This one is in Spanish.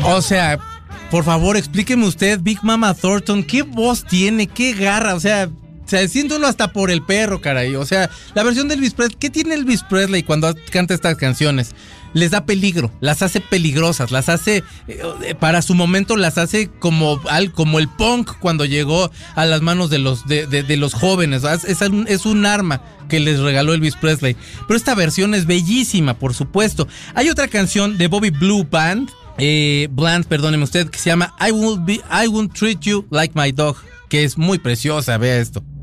O sea, por favor, explíqueme usted, Big Mama Thornton, ¿qué voz tiene? ¿Qué garra? O sea, se siente uno hasta por el perro, caray. O sea, la versión de Elvis Presley, ¿qué tiene Elvis Presley cuando canta estas canciones? Les da peligro, las hace peligrosas, las hace, para su momento las hace como el punk cuando llegó a las manos de los jóvenes. Es un arma que les regaló Elvis Presley. Pero esta versión es bellísima, por supuesto. Hay otra canción de Bobby Blue Bland, perdóneme usted, que se llama I Won't Treat You Like My Dog, que es muy preciosa, vea esto.